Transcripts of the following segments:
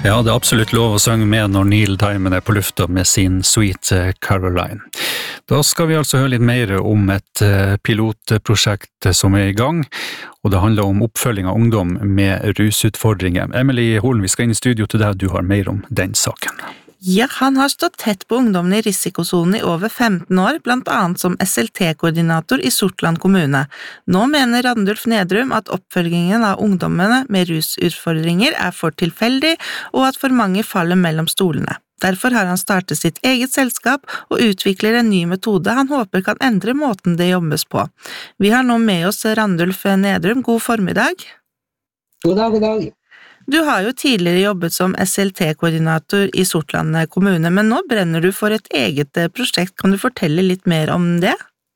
Ja, det absolutt lov å synge med når Neil Diamond på lufta med sin Sweet Caroline. Da skal vi altså høre litt mer om et pilotprosjekt som i gang, og det handler om oppfølging av ungdom med rusutfordringer. Emily Holen, vi skal inn i studio til deg, du har mer om den saken. Ja, han har stått tett på ungdommen i risikosonen i over 15 år, blant annet som SLT-koordinator i Sortland kommune. Nå mener Randulf Nedrum at oppfølgingen av ungdommene med rusutfordringer for tilfeldig, og at for mange faller mellom stolene. Derfor har han startet sitt eget selskap og utvikler en ny metode han håper kan endre måten det jobbes på. Vi har nå med oss Randulf Nedrum. God formiddag. God dag, god dag. Du har jo tidligere jobbet som SLT-koordinator i Sortland kommune, men nå brenner du for et eget prosjekt. Kan du fortelle litt mer om det?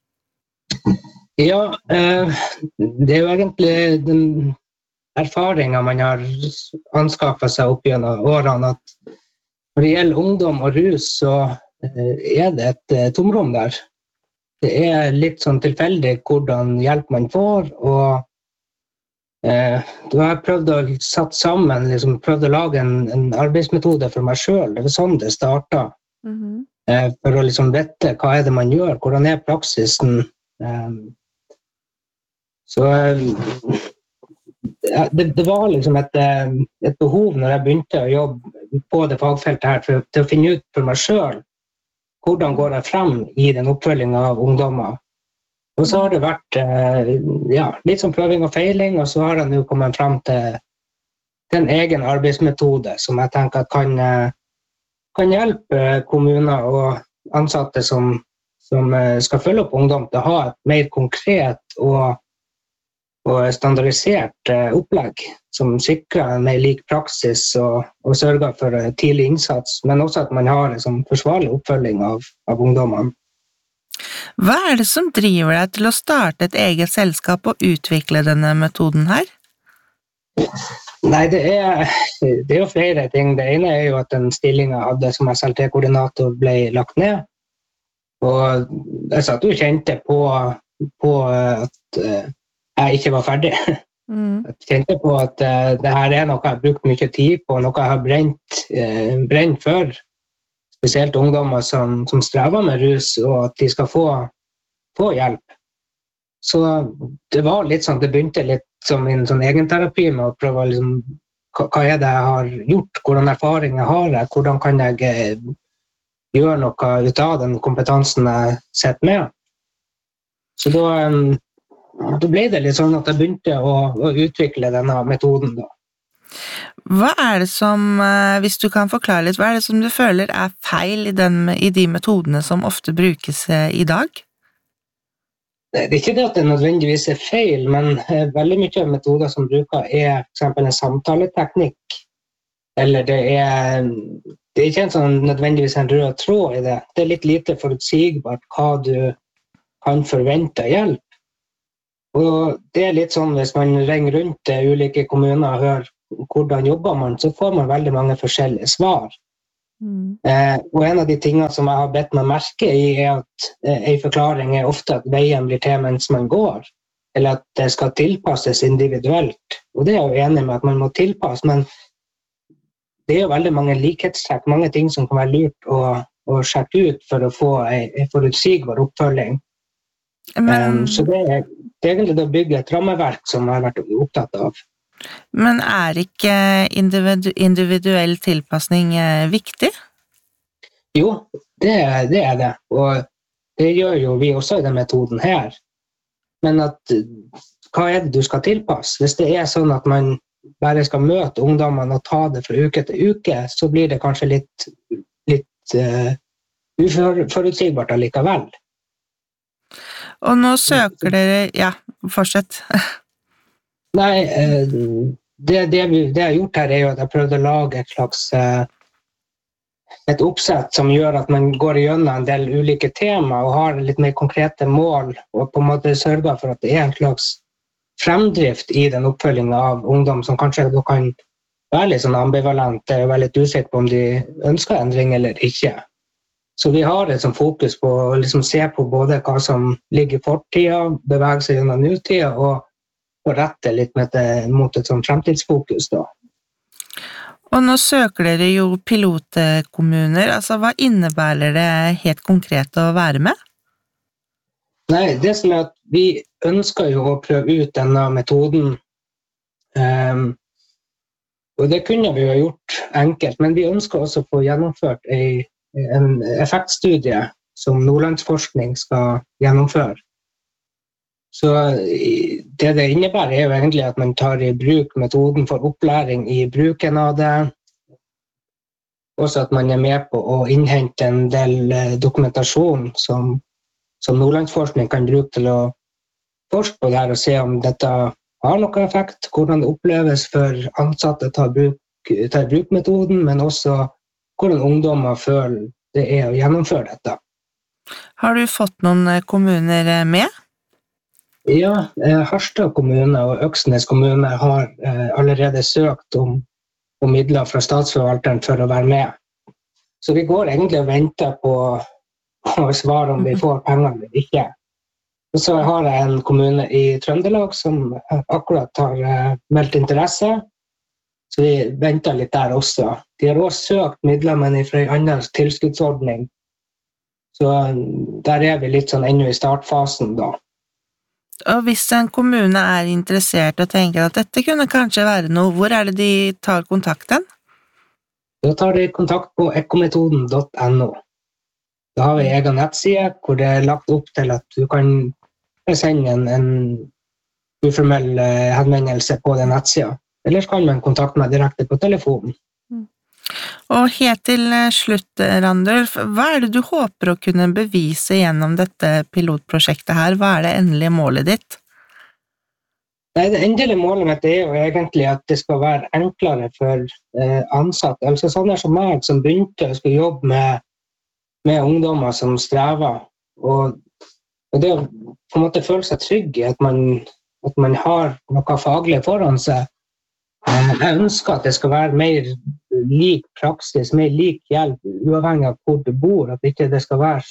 Ja, det jo egentlig den erfaringen man har anskaffet seg opp gjennom årene, at når det gjelder ungdom og rus, så det et tomrom der. Det litt sånn tilfeldig hvordan hjelp man får, og da har jeg prøvd å satt sammen, prøvd å lage en arbeidsmetode for meg selv. Det var sånn det startet. For å vite hva det man gjør, hvordan praksisen. Så det var et behov når jeg begynte å jobbe på det fagfeltet her, til å finne ut for meg selv hvordan går jeg frem i den oppfølgingen av ungdommer. Og så har det vært litt som prøving og feiling, og så har jeg nå kommet frem til en egen arbeidsmetode som jeg tenker kan hjelpe kommuner og ansatte som skal følge opp ungdom til å ha et mer konkret og standardisert opplegg som sikrer en mer lik praksis og sørger for tidlig innsats, men også at man har forsvarlig oppfølging av ungdommene. Hva det som driver deg til å starte et eget selskap og utvikle denne metoden her? Nei, det jo flere ting. Det ene jo at den stillingen jeg hadde som SLT-koordinator ble lagt ned. Og jeg satt jo kjente på at jeg ikke var ferdig. Jeg kjente på at det her noe jeg har brukt mye tid på, noe jeg har brent for. Spesielt ungdommer som strever med rus, og at de skal få hjelp. Så det var litt sånn, det begynte litt som en sånn egenterapi med å prøve hva det jeg har gjort, hvordan erfaring jeg har, hvordan kan jeg gjøre noe ut av den kompetansen jeg sitter med. Så da ble det litt sånn at jeg begynte å utvikle denne metoden da. Hva det som, hvis du kan forklare litt, hva det som du føler feil i de metodene som ofte brukes i dag? Det ikke det at det nødvendigvis feil, men veldig mye av metoder som bruker for eksempel en samtaleteknikk, eller det ikke nødvendigvis en rød tråd i det. Det litt lite forutsigbart hva du kan forvente hjelp. Og det litt sånn, hvis man ringer rundt til ulike kommuner og hører hvordan jobber man, så får man veldig mange forskjellige svar. Og en av de tingene som jeg har bedt meg merke i at en forklaring ofte at veien blir til mens man går, eller at det skal tilpasses individuelt. Og det jeg jo enig med at man må tilpasse, men det jo veldig mange likhetstrekk, mange ting som kan være lurt å sjekke ut for å få en forutsigbar oppfølging. Så det egentlig å bygge et rammeverk som jeg har vært opptatt av. Men ikke individuell tilpasning viktig? Jo, det det. Og det gjør jo vi også i den metoden her. Men hva det du skal tilpasse? Hvis det sånn at man bare skal møte ungdommene og ta det fra uke til uke, så blir det kanskje litt uforutsigbart allikevel. Og nå søker dere... Ja, fortsett. Nei, det jeg har gjort her jo at jeg prøvde å lage et slags et oppsett som gjør at man går gjennom en del ulike tema og har litt mer konkrete mål og på en måte sørger for at det en slags fremdrift i den oppfølgingen av ungdom som kanskje da kan være litt sånn ambivalent og være litt usikker på om de ønsker endring eller ikke. Så vi har et sånn fokus på å se på både hva som ligger i fortida, bevege seg gjennom nutida og rette litt mot et sånn fremtidsfokus da. Og nå søker dere jo pilotkommuner, altså hva innebærer det helt konkret å være med? Nei, det som at vi ønsker jo å prøve ut denne metoden, og det kunne vi jo gjort enkelt, men vi ønsker også å få gjennomført en effektstudie som Nordlandsforskning skal gjennomføre. Så det innebærer jo egentlig at man tar i bruk metoden for opplæring i bruken av det, også at man med på å innhente en del dokumentasjon som Nordlandsforskning kan bruke til å forske på det her og se om dette har noen effekt, hvordan det oppleves for ansatte å ta i bruk metoden, men også hvordan ungdommer føler det å gjennomføre dette. Har du fått noen kommuner med? Ja, Harstad kommune og Øksnes kommune har allerede søkt om midler fra statsforvalteren for å være med. Så vi går egentlig og venter på å svare om vi får penger eller ikke. Og så har jeg en kommune i Trøndelag som akkurat har meldt interesse, så vi venter litt der også. De har også søkt midler, men fra en annen tilskuddsordning. Så der vi litt sånn ennå i startfasen da. Og hvis en kommune interessert og tenker at dette kunne kanskje være noe, hvor det de tar kontakten? Da tar de kontakt på ekkometoden.no. Da har vi egen nettside hvor det lagt opp til at du kan sende en uformell henvendelse på den nettsida. Eller kan man kontakte meg direkte på telefonen. Og helt til slutt, Randulf, hva det du håper å kunne bevise gjennom dette pilotprosjektet her? Hva det endelige målet ditt? Nei, det endelige målet mitt jo egentlig at det skal være enklere for ansatte. Altså sånne som meg som begynte å skulle jobbe med ungdommer som strever. Og det å på en måte føle seg trygg i at man har noe faglig foran seg. Jeg ønsker at det skal være mer lik praksis, mer lik hjelp, uavhengig av hvor du bor. At ikke det skal være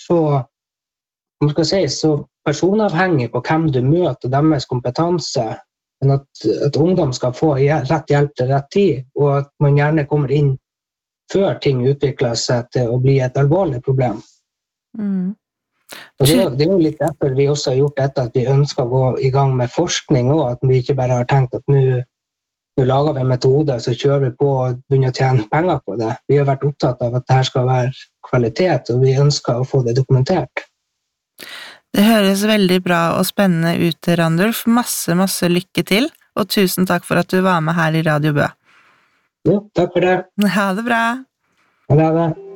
så personavhengig på hvem du møter og deres kompetanse, men at ungdom skal få rett hjelp til rett tid, og at man gjerne kommer inn før ting utvikler seg til å bli et alvorlig problem. Og det jo litt derfor vi også har gjort dette, at vi ønsker å gå i gang med forskning også, at vi ikke bare har tenkt at nå lager vi en metode, så kjører vi på og begynner å tjene penger på det. Vi har vært opptatt av at dette skal være kvalitet, og vi ønsker å få det dokumentert. Det høres veldig bra og spennende ut, Randulf. Masse lykke til, og tusen takk for at du var med her i Radio Bø. Jo, takk for det. Ha det bra. Ha det.